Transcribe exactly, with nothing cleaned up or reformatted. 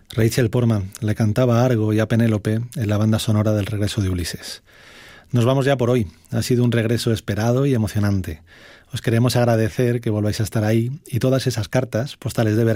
Rachel Portman le cantaba a Argo y a Penélope en la banda sonora del regreso de Ulises. Nos vamos ya por hoy. Ha sido un regreso esperado y emocionante. Os queremos agradecer que volváis a estar ahí y todas esas cartas postales de verano